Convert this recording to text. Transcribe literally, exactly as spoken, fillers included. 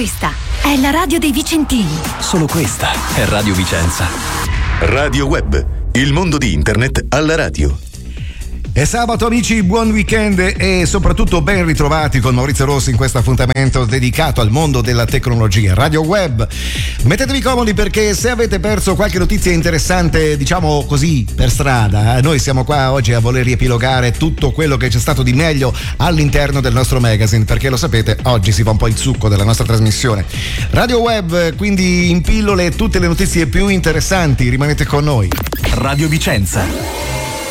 Questa è la radio dei Vicentini. Solo questa è Radio Vicenza. Radio Web, il mondo di internet alla radio. È sabato amici, buon weekend e soprattutto ben ritrovati con Maurizio Rossi in questo appuntamento dedicato al mondo della tecnologia. Radio Web, mettetevi comodi perché se avete perso qualche notizia interessante, diciamo così, per strada, noi siamo qua oggi a voler riepilogare tutto quello che c'è stato di meglio all'interno del nostro magazine, perché lo sapete, oggi si fa un po' il succo della nostra trasmissione. Radio Web, quindi in pillole tutte le notizie più interessanti, rimanete con noi. Radio Vicenza.